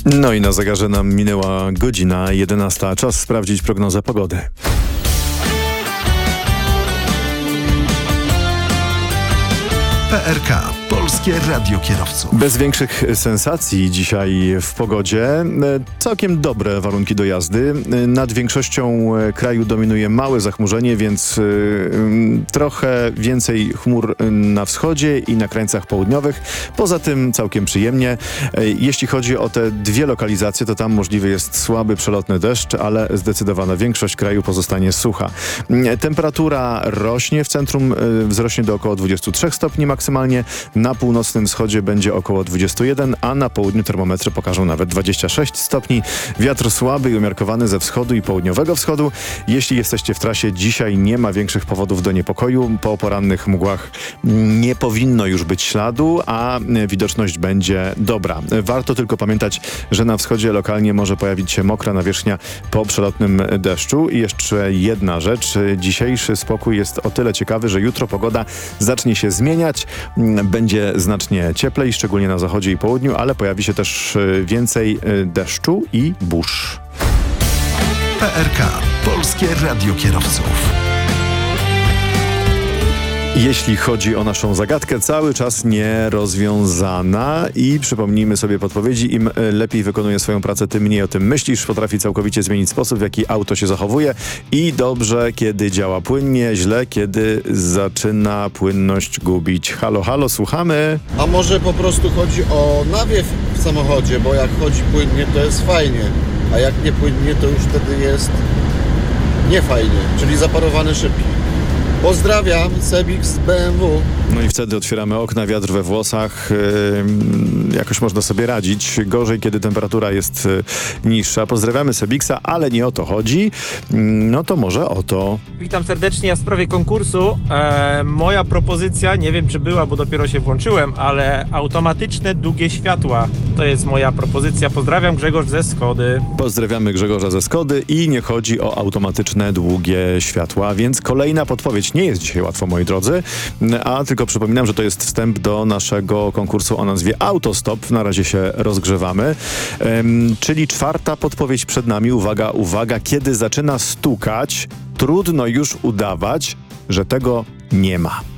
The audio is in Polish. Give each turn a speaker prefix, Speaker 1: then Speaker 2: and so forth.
Speaker 1: No i na zegarze nam minęła godzina 11. Czas sprawdzić prognozę pogody.
Speaker 2: PRK. Polskie Radio Kierowców.
Speaker 1: Bez większych sensacji dzisiaj w pogodzie. Całkiem dobre warunki do jazdy. Nad większością kraju dominuje małe zachmurzenie, więc trochę więcej chmur na wschodzie i na krańcach południowych. Poza tym całkiem przyjemnie. Jeśli chodzi o te dwie lokalizacje, to tam możliwy jest słaby przelotny deszcz, ale zdecydowana większość kraju pozostanie sucha. Temperatura rośnie, w centrum wzrośnie do około 23 stopni maksymalnie. Na północnym wschodzie będzie około 21, a na południu termometry pokażą nawet 26 stopni. Wiatr słaby i umiarkowany ze wschodu i południowego wschodu. Jeśli jesteście w trasie, dzisiaj nie ma większych powodów do niepokoju. Po porannych mgłach nie powinno już być śladu, a widoczność będzie dobra. Warto tylko pamiętać, że na wschodzie lokalnie może pojawić się mokra nawierzchnia po przelotnym deszczu. I jeszcze jedna rzecz. Dzisiejszy spokój jest o tyle ciekawy, że jutro pogoda zacznie się zmieniać. Będzie znacznie cieplej, szczególnie na zachodzie i południu, ale pojawi się też więcej deszczu i burz.
Speaker 2: PRK. Polskie Radio Kierowców.
Speaker 1: Jeśli chodzi o naszą zagadkę, cały czas nierozwiązana i przypomnijmy sobie podpowiedzi. Im lepiej wykonuje swoją pracę, tym mniej o tym myślisz. Potrafi całkowicie zmienić sposób, w jaki auto się zachowuje i dobrze, kiedy działa płynnie, źle, kiedy zaczyna płynność gubić. Halo, halo, słuchamy.
Speaker 3: A może po prostu chodzi o nawiew w samochodzie, bo jak chodzi płynnie, to jest fajnie, a jak nie płynnie, to już wtedy jest niefajnie, czyli zaparowane szybki. Pozdrawiam, Sebik z BMW.
Speaker 1: No i wtedy otwieramy okna, wiatr we włosach. Jakoś można sobie radzić. Gorzej, kiedy temperatura jest niższa. Pozdrawiamy Sebiksa, ale nie o to chodzi. No to może o to.
Speaker 4: Witam serdecznie, ja w sprawie konkursu. Moja propozycja, nie wiem czy była, bo dopiero się włączyłem, ale automatyczne długie światła. To jest moja propozycja. Pozdrawiam, Grzegorz ze Skody.
Speaker 1: Pozdrawiamy Grzegorza ze Skody i nie chodzi o automatyczne długie światła, więc kolejna podpowiedź. Nie jest dzisiaj łatwo, moi drodzy, a tylko przypominam, że to jest wstęp do naszego konkursu o nazwie Autostop. Na razie się rozgrzewamy. Czyli czwarta podpowiedź przed nami. Uwaga, uwaga. Kiedy zaczyna stukać, trudno już udawać, że tego nie ma.